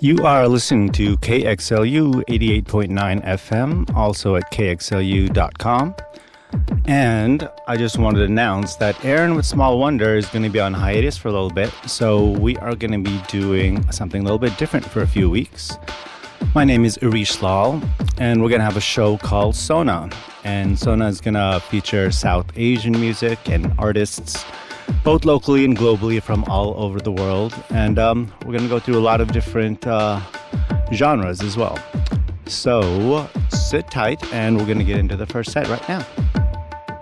You are listening to KXLU 88.9 FM, also at kxlu.com. And I just wanted to announce that Aaron with Small Wonder is going to be on hiatus for a little bit, so we are going to be doing something a little bit different for a few weeks. My name is Urish Lal, and we're going to have a show called Sona. And Sona is going to feature South Asian music and artists, both locally and globally from all over the world. And we're going to go through a lot of different genres as well. So sit tight, and we're going to get into the first set right now.